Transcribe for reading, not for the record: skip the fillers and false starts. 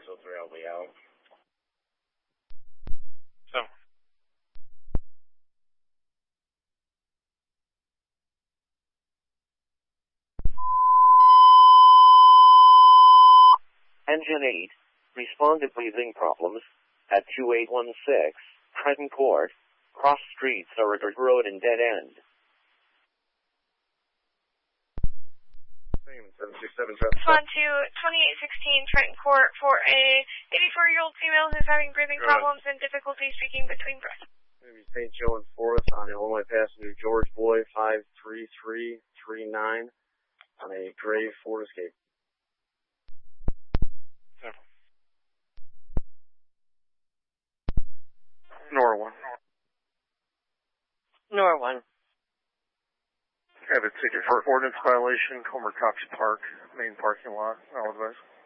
603, I'll be out. So. Engine 8, respond to breathing problems at 2816 Trenton Court, cross street, Surrogate Road and dead end. 767 Respond to 2816 Trenton Court for a 84-year-old female who's having breathing problems and difficulty speaking between breaths. Maybe St. Joe and 4th on Illinois passenger George Boy 53339 on a gray Ford Escape. Nor 1. Nor 1. I have a ticket for ordinance violation, Comer Cox Park, main parking lot, I'll advise.